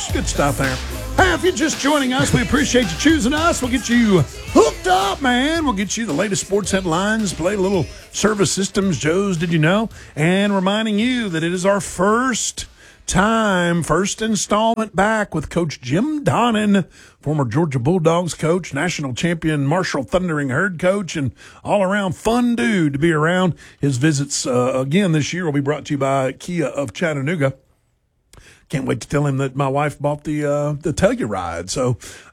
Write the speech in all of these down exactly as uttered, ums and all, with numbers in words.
It's good stuff there. Hey, if you're just joining us, we appreciate you choosing us. We'll get you hooked up, man. We'll get you the latest sports headlines, play a little Service Systems, Joe's Did You Know? And reminding you that it is our first time, first installment back with Coach Jim Donnan, former Georgia Bulldogs coach, national champion Marshall Thundering Herd coach, and all-around fun dude to be around. His visits, uh, again, this year will be brought to you by Kia of Chattanooga. Can't wait to tell him that my wife bought the uh, the Telluride. So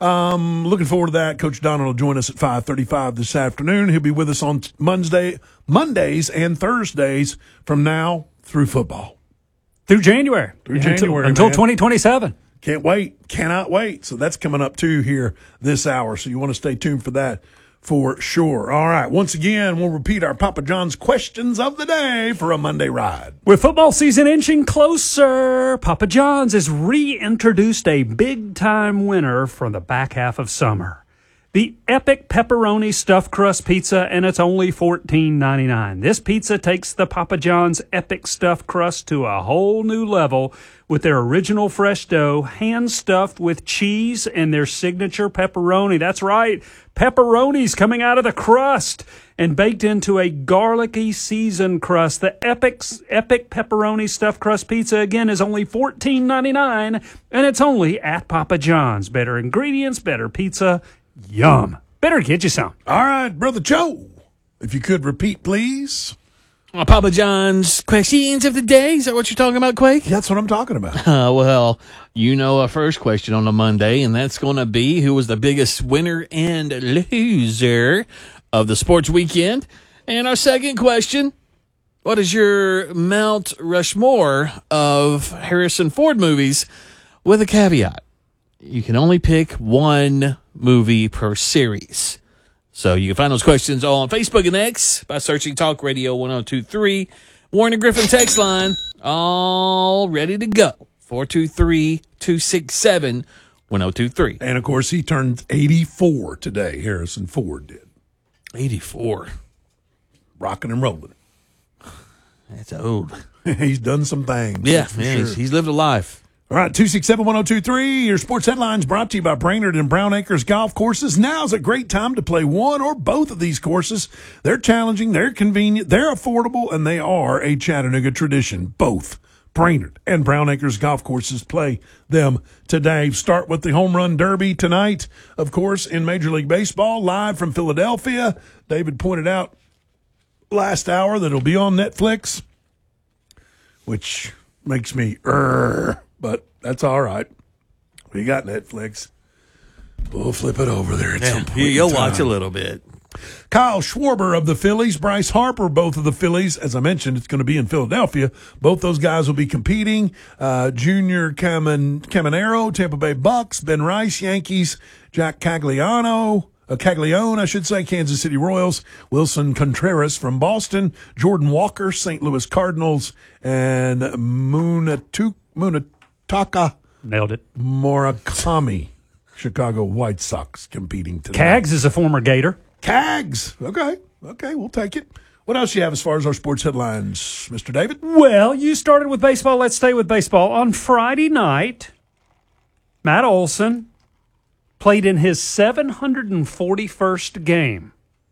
um, looking forward to that. Coach Donald will join us at five thirty-five this afternoon. He'll be with us on Monday, Mondays and Thursdays from now through football. Through January. Through January, Until, until man. twenty twenty-seven. Can't wait. Cannot wait. So that's coming up, too, here this hour. So you want to stay tuned for that for sure. All right. Once again, we'll repeat our Papa John's questions of the day for a Monday ride. With football season inching closer, Papa John's has reintroduced a big-time winner for the back half of summer. The Epic Pepperoni Stuffed Crust Pizza, and it's only fourteen ninety-nine. This pizza takes the Papa John's Epic Stuffed Crust to a whole new level with their original fresh dough, hand-stuffed with cheese and their signature pepperoni. That's right, pepperoni's coming out of the crust and baked into a garlicky seasoned crust. The Epic, Epic Pepperoni Stuffed Crust Pizza, again, is only fourteen ninety-nine, and it's only at Papa John's. Better ingredients, better pizza. Yum. Better get you some. All right, Brother Joe, if you could repeat, please. Uh, Papa John's questions of the day. Is that what you're talking about, Quake? That's what I'm talking about. Uh, well, you know our first question on a Monday, and that's going to be who was the biggest winner and loser of the sports weekend. And our second question, what is your Mount Rushmore of Harrison Ford movies with a caveat? You can only pick one movie per series. So you can find those questions all on Facebook and X by searching Talk Radio one oh two three. Warren Griffin text line, all ready to go. four two three, two six seven, one oh two three. And, of course, he turned eighty-four today, Harrison Ford did. eighty-four. Rocking and rolling. That's old. He's done some things. Yeah, for man, sure. he's, he's lived a life. All right, two six seven, one oh two three. Your sports headlines brought to you by Brainerd and Brown Acres Golf Courses. Now's a great time to play one or both of these courses. They're challenging, they're convenient, they're affordable, and they are a Chattanooga tradition. Both Brainerd and Brown Acres Golf Courses play them today. Start with the Home Run Derby tonight, of course, in Major League Baseball, live from Philadelphia. David pointed out last hour that it'll be on Netflix, which makes me err. But that's all right. We got Netflix. We'll flip it over there at some point. You'll watch a little bit. Kyle Schwarber of the Phillies, Bryce Harper, both of the Phillies. As I mentioned, it's going to be in Philadelphia. Both those guys will be competing. Uh, Junior Camin- Caminero, Tampa Bay Bucks. Ben Rice, Yankees. Jack Cagliano. Uh, Caglione, I should say, Kansas City Royals. Wilson Contreras from Boston. Jordan Walker, Saint Louis Cardinals. And Munatu- Munatu- Taka Nailed it. Murakami, Chicago White Sox competing today. Cags is a former Gator. Cags. Okay. Okay, we'll take it. What else you have as far as our sports headlines, Mister David? Well, you started with baseball. Let's stay with baseball. On Friday night, Matt Olson played in his seven hundred forty-first game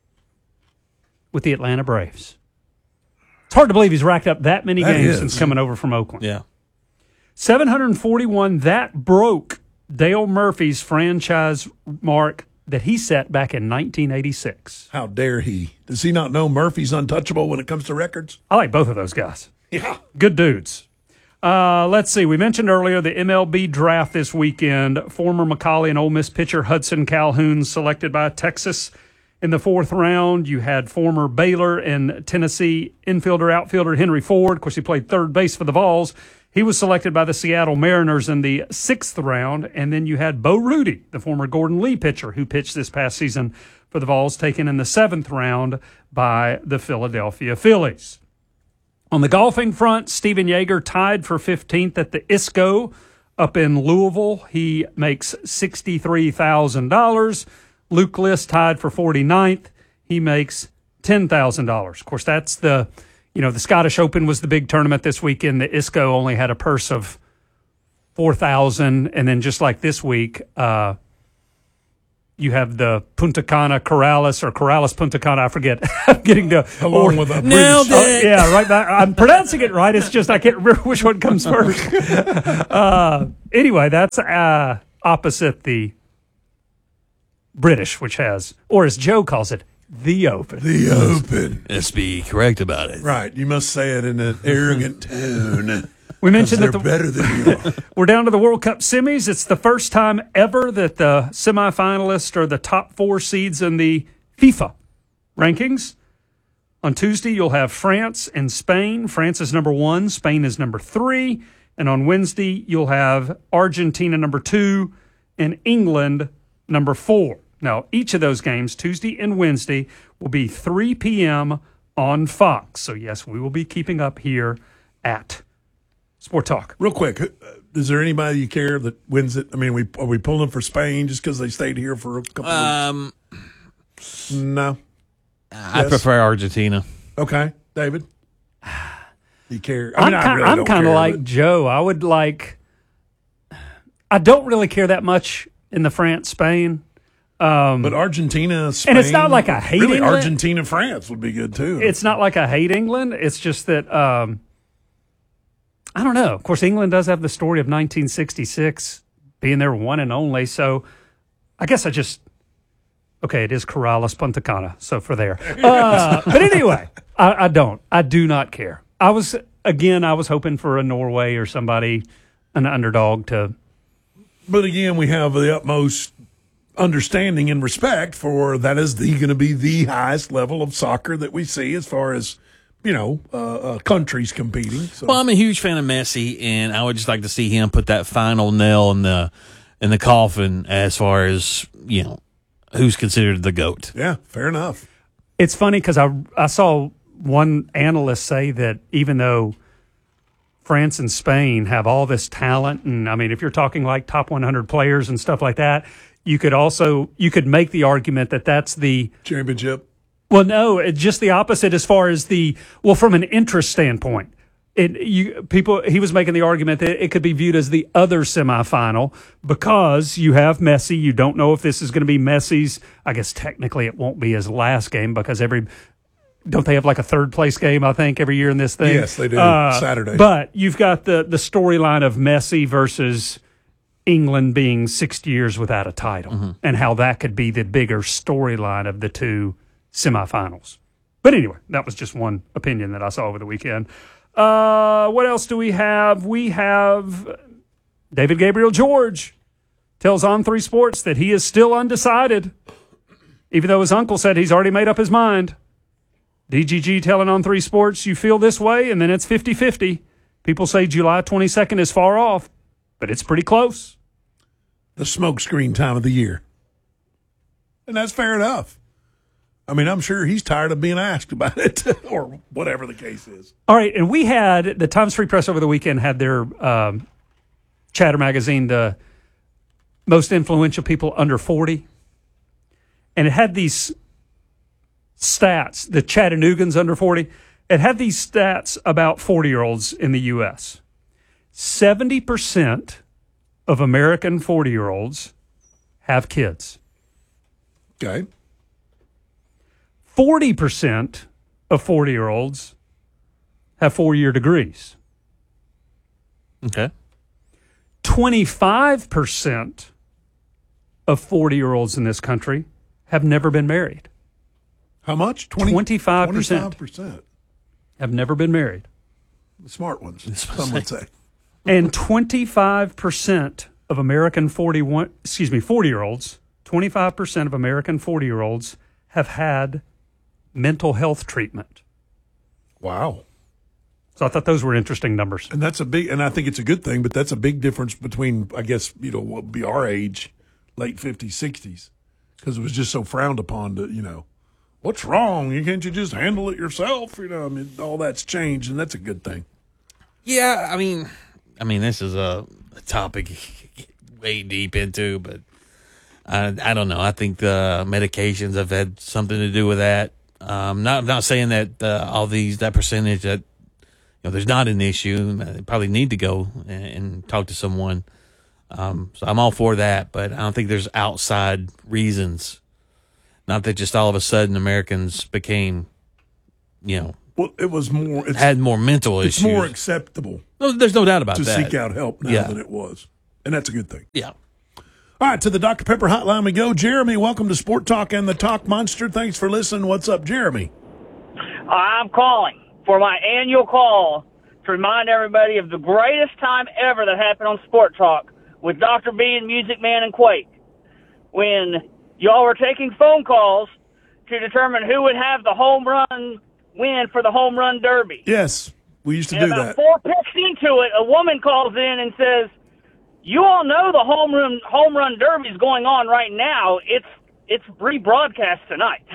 with the Atlanta Braves. It's hard to believe he's racked up that many That games is. since coming over from Oakland. Yeah. seven hundred forty-one, that broke Dale Murphy's franchise mark that he set back in nineteen eighty-six. How dare he? Does he not know Murphy's untouchable when it comes to records? I like both of those guys. Yeah. Good dudes. Uh, let's see. We mentioned earlier the M L B draft this weekend. Former Macaulay and Ole Miss pitcher Hudson Calhoun selected by Texas in the fourth round. You had former Baylor and Tennessee infielder, outfielder Henry Ford. Of course, he played third base for the Vols. He was selected by the Seattle Mariners in the sixth round. And then you had Bo Rudy, the former Gordon Lee pitcher who pitched this past season for the Vols, taken in the seventh round by the Philadelphia Phillies. On the golfing front, Stephen Yeager tied for fifteenth at the I S C O up in Louisville. He makes sixty-three thousand dollars. Luke List tied for forty-ninth. He makes ten thousand dollars. Of course, that's the, you know, the Scottish Open was the big tournament this weekend. The I S C O only had a purse of four thousand. And then just like this week, uh, you have the Punta Cana Corrales or Corrales Punta Cana. I forget. I'm getting the along or, with a Nailed British. it. Oh, yeah, right back. I'm pronouncing it right. It's just I can't remember which one comes first. uh, anyway, that's uh, opposite the British, which has, or as Joe calls it, the Open. The Open. Let's be correct about it. Right. You must say it in an arrogant tone. We mentioned They're that the, better than you are. we're down to the World Cup semis. It's the first time ever that the semifinalists are the top four seeds in the FIFA rankings. On Tuesday, you'll have France and Spain. France is number one. Spain is number three. And on Wednesday, you'll have Argentina number two and England number four. Now, each of those games, Tuesday and Wednesday, will be three p.m. on Fox. So, yes, we will be keeping up here at Sport Talk. Real quick, uh, is there anybody you care that wins it? I mean, we are we pulling for Spain just because they stayed here for a couple Um, of weeks? No. I Yes. prefer Argentina. Okay, David. You care? I mean, I'm I kind, really I'm don't kind of care, like but- Joe. I would like. I don't really care that much in the France Spain. But Argentina, Spain, And it's not like I hate really England. Argentina, France would be good too. It's not like I hate England. It's just that um, I don't know. Of course, England does have the story of nineteen sixty-six being their one and only. So I guess I just okay. It is Corrales Punta Cana. So for there. Uh, but anyway, I, I don't. I do not care. I was again. I was hoping for a Norway or somebody, an underdog to. But again, we have the utmost understanding and respect for that is the going to be the highest level of soccer that we see as far as you know uh, uh, countries competing. So. Well, I'm a huge fan of Messi, and I would just like to see him put that final nail in the in the coffin as far as you know who's considered the GOAT. Yeah, fair enough. It's funny because I I saw one analyst say that even though France and Spain have all this talent, and I mean, if you're talking like top one hundred players and stuff like that, you could also you could make the argument that that's the Championship. well, no, it's just the opposite as far as the well from an interest standpoint. It you people he was making the argument that it could be viewed as the other semifinal because you have Messi. You don't know if this is going to be Messi's. I guess technically it won't be his last game because every. Don't they have like a third place game, I think, every year in this thing? Yes, they do. Uh, Saturday. But you've got the, the storyline of Messi versus England being sixty years without a title Mm-hmm. and how that could be the bigger storyline of the two semifinals. But anyway, that was just one opinion that I saw over the weekend. Uh, what else do we have? We have David Gabriel George tells On three Sports that he is still undecided, even though his uncle said he's already made up his mind. D G G telling On three Sports, you feel this way, and then it's fifty-fifty. People say July twenty-second is far off, but it's pretty close. The smokescreen time of the year. And that's fair enough. I mean, I'm sure he's tired of being asked about it or whatever the case is. All right, and we had, the Times Free Press over the weekend had their um, Chatter magazine, the most influential people under forty, and it had these stats, the Chattanoogan's under forty, it had these stats about forty-year-olds in the U S seventy percent of American forty-year-olds have kids. Okay. forty percent of forty-year-olds have four-year degrees. Okay. twenty-five percent of forty-year-olds in this country have never been married. How much? twenty, twenty-five percent. twenty-five percent. Have never been married. The smart ones, some would say. And twenty-five percent of American forty-one, excuse me, forty-year-olds, twenty-five percent of American forty-year-olds have had mental health treatment. Wow. So I thought those were interesting numbers. And that's a big, and I think it's a good thing, but that's a big difference between, I guess, you know, what would be our age, late fifties, sixties, because it was just so frowned upon to, you know, what's wrong? You can't you just handle it yourself? You know, I mean, all that's changed, and that's a good thing. Yeah, I mean, I mean, this is a, a topic you get way deep into, but I, I don't know. I think the medications have had something to do with that. Um, not not saying that uh, all these that percentage that know, there's not an issue. They probably need to go and, and talk to someone. Um, so I'm all for that, but I don't think there's outside reasons. Not that just all of a sudden Americans became, you know, well, it was more. It's, had more mental it's issues. It's more acceptable. No, there's no doubt about to that. seek out help now yeah. than it was, and that's a good thing. Yeah. All right, to the Doctor Pepper hotline we go. Jeremy, welcome to Sport Talk and the Talk Monster. Thanks for listening. What's up, Jeremy? I'm calling for my annual call to remind everybody of the greatest time ever that happened on Sport Talk with Doctor B and Music Man and Quake, when y'all were taking phone calls to determine who would have the home run win for the home run derby. Yes, we used to and do about that. Four picks into it, a woman calls in and says, "You all know the home run home run derby is going on right now. It's it's rebroadcast tonight."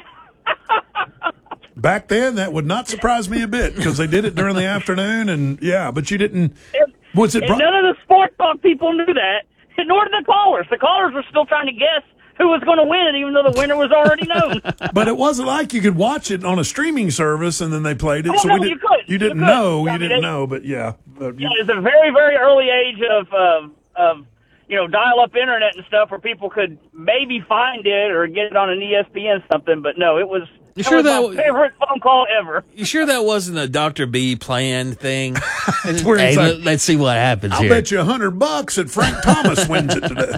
Back then, that would not surprise me a bit because they did it during the afternoon, and yeah, but you didn't. And, was it? and Bro- none of the Sport Talk people knew that, nor did the callers. The callers were still trying to guess who was going to win, even though the winner was already known. But it wasn't like you could watch it on a streaming service and then they played it. Oh, so no, we did, you could. You didn't You could. know. I You mean, didn't they- know, but yeah. But you- Yeah, it's a very, very early age of, of, of, you know, dial-up internet and stuff where people could maybe find it or get it on an E S P N something. But no, it was, You it sure was that my w- favorite phone call ever. You sure that wasn't a Doctor B planned thing? where hey, it's like, let, let's see what happens I'll here. bet you a hundred bucks that Frank Thomas wins it today.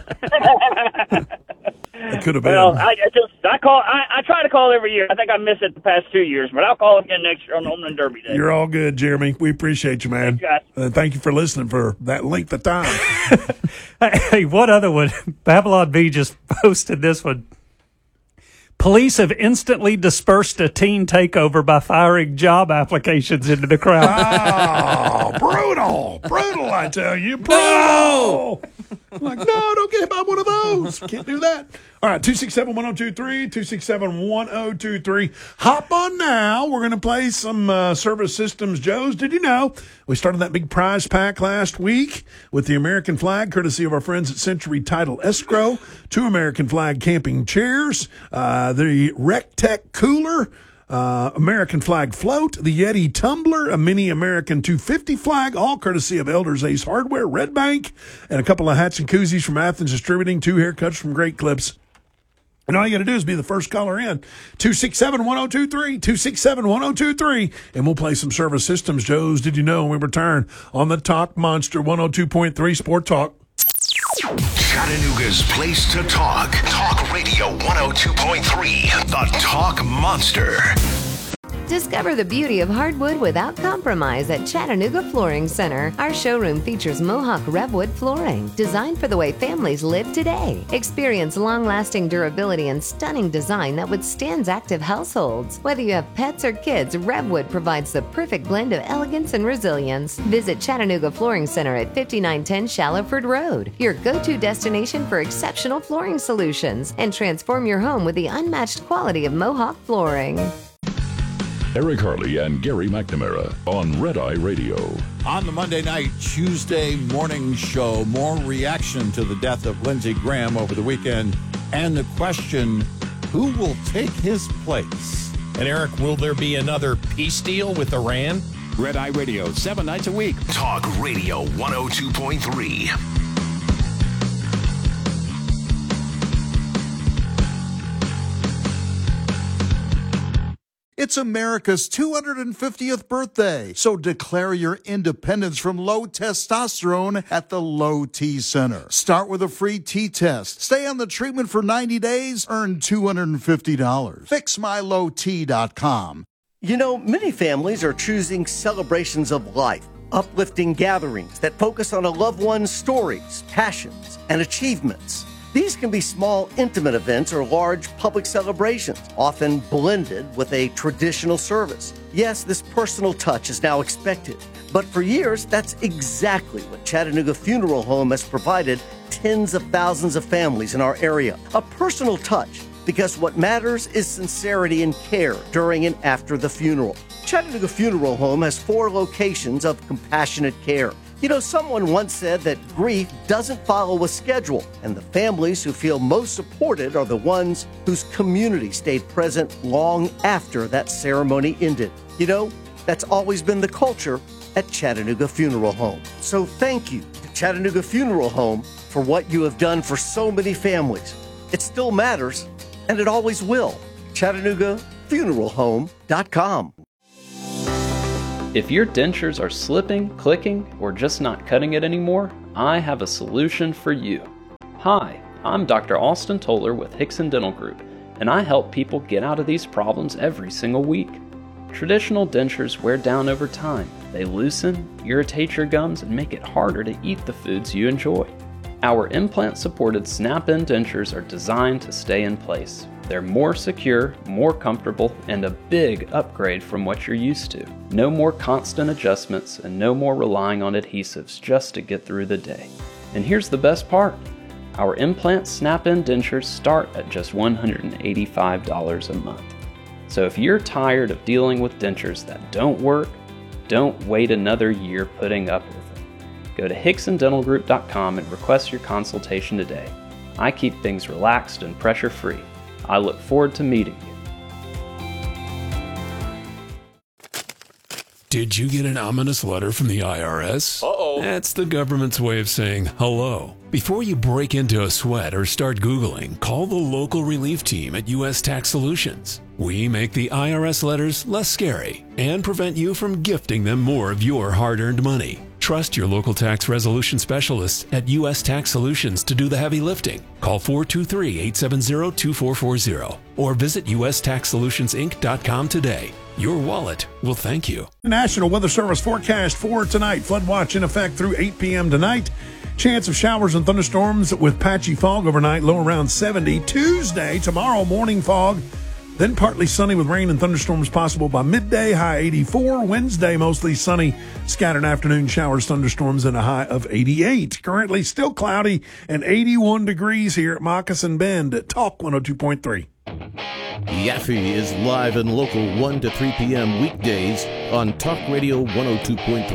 It could have been. Well, I, I just I call I, I try to call every year. I think I missed it the past two years, but I'll call again next year on Home Run Derby Day. You're all good, Jeremy. We appreciate you, man. Thanks, guys. Uh, thank you for listening for that length of time. Hey, what other one? Babylon B just posted this one. Police have instantly dispersed a teen takeover by firing job applications into the crowd. Oh, brutal. Brutal, I tell you. Brutal. Like, no, don't get hit by one of those. Can't do that. All right, two six seven, one oh two three, two six seven, one oh two three. Hop on now. We're going to play some uh, Service Systems Joe's. Did you know we started that big prize pack last week with the American flag, courtesy of our friends at Century Title Escrow, two American flag camping chairs, uh, the Rec-Tec cooler, Uh, American flag float, the Yeti tumbler, a mini American two fifty flag, all courtesy of Elders Ace Hardware, Red Bank, and a couple of hats and koozies from Athens Distributing, two haircuts from Great Clips. And all you got to do is be the first caller in. two six seven, one oh two three, two six seven, one oh two three, and we'll play some Service Systems Joe's. Did you know when we return on the Talk Monster one oh two point three Sport Talk? Chattanooga's place to talk. Talk Radio one oh two point three, the Talk Monster. Discover the beauty of hardwood without compromise at Chattanooga Flooring Center. Our showroom features Mohawk Revwood flooring, designed for the way families live today. Experience long-lasting durability and stunning design that withstands active households. Whether you have pets or kids, Revwood provides the perfect blend of elegance and resilience. Visit Chattanooga Flooring Center at fifty-nine ten Shallowford Road, your go-to destination for exceptional flooring solutions, and transform your home with the unmatched quality of Mohawk flooring. Eric Harley and Gary McNamara on Red Eye Radio. On the Monday night, Tuesday morning show, more reaction to the death of Lindsey Graham over the weekend, and the question, who will take his place? And Eric, will there be another peace deal with Iran? Red Eye Radio, seven nights a week. Talk Radio one oh two point three. It's America's two hundred fiftieth birthday, so declare your independence from low testosterone at the Low T Center. Start with a free T-test. Stay on the treatment for ninety days, earn two hundred fifty dollars. fix my low t dot com. You know, many families are choosing celebrations of life, uplifting gatherings that focus on a loved one's stories, passions, and achievements. These can be small, intimate events or large public celebrations, often blended with a traditional service. Yes, this personal touch is now expected, but for years, that's exactly what Chattanooga Funeral Home has provided tens of thousands of families in our area. A personal touch, because what matters is sincerity and care during and after the funeral. Chattanooga Funeral Home has four locations of compassionate care. You know, someone once said that grief doesn't follow a schedule, and the families who feel most supported are the ones whose community stayed present long after that ceremony ended. You know, that's always been the culture at Chattanooga Funeral Home. So thank you to Chattanooga Funeral Home for what you have done for so many families. It still matters, and it always will. Chattanooga Funeral Home dot com. If your dentures are slipping, clicking, or just not cutting it anymore, I have a solution for you. Hi, I'm Doctor Austin Toller with Hickson Dental Group, and I help people get out of these problems every single week. Traditional dentures wear down over time. They loosen, irritate your gums, and make it harder to eat the foods you enjoy. Our implant-supported snap-in dentures are designed to stay in place. They're more secure, more comfortable, and a big upgrade from what you're used to. No more constant adjustments and no more relying on adhesives just to get through the day. And here's the best part. Our implant snap-in dentures start at just one hundred eighty-five dollars a month. So if you're tired of dealing with dentures that don't work, don't wait another year putting up with them. Go to Hickson Dental Group dot com and request your consultation today. I keep things relaxed and pressure-free. I look forward to meeting you. Did you get an ominous letter from the I R S? Uh-oh. That's the government's way of saying hello. Before you break into a sweat or start Googling, call the local relief team at U S Tax Solutions. We make the I R S letters less scary and prevent you from gifting them more of your hard-earned money. Trust your local tax resolution specialists at U S Tax Solutions to do the heavy lifting. Call four two three, eight seven zero, two four four zero or visit U S Tax Solutions Inc dot com today. Your wallet will thank you. National Weather Service forecast for tonight. Flood watch in effect through eight p.m. tonight. Chance of showers and thunderstorms with patchy fog overnight, low around seventy. Tuesday, tomorrow, morning fog. Then partly sunny with rain and thunderstorms possible by midday, high eighty-four. Wednesday, mostly sunny, scattered afternoon showers, thunderstorms, and a high of eighty-eight. Currently still cloudy and eighty-one degrees here at Moccasin Bend at Talk one oh two point three. Yaffe is live and local one to three p.m. weekdays on Talk Radio one oh two point three.